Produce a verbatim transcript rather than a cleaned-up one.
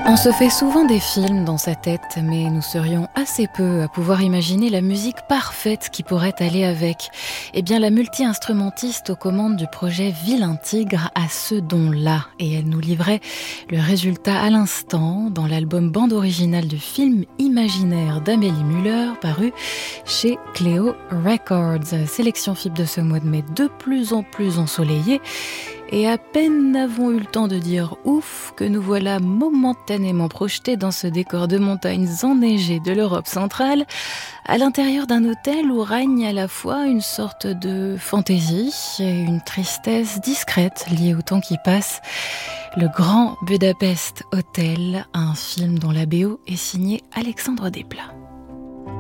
On se fait souvent des films dans sa tête, mais nous serions assez peu à pouvoir imaginer la musique parfaite qui pourrait aller avec. Eh bien, la multi-instrumentiste aux commandes du projet Vilain Tigre a ce don-là, et elle nous livrait le résultat à l'instant dans l'album bande originale du film Imaginaire d'Amélie Muller, paru chez Cléo Records. Sélection F I B de ce mois de mai de plus en plus ensoleillée. Et à peine n'avons eu le temps de dire ouf que nous voilà momentanément projetés dans ce décor de montagnes enneigées de l'Europe centrale, à l'intérieur d'un hôtel où règne à la fois une sorte de fantaisie et une tristesse discrète liée au temps qui passe. Le Grand Budapest Hotel, un film dont la B O est signée Alexandre Desplat.